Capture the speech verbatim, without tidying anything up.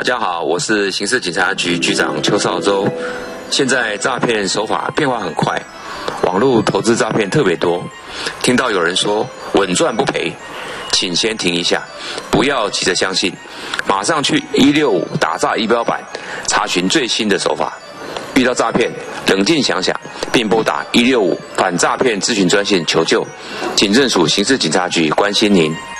家好，我是刑事警察局局长邱少洲。现在诈骗手法变化很快，网络投资诈骗特别多。听到有人说稳赚不赔，请先停一下，不要急着相信，马上去一六五打诈仪表板查询最新的手法。遇到诈骗，冷静想想，并拨打一六五反诈骗咨询专线求救。警政署刑事警察局关心您。